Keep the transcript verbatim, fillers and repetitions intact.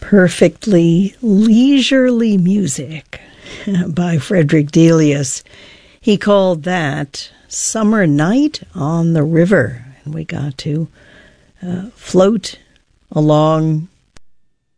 Perfectly leisurely music by Frederick Delius. He called that Summer Night on the River. And we got to uh, float along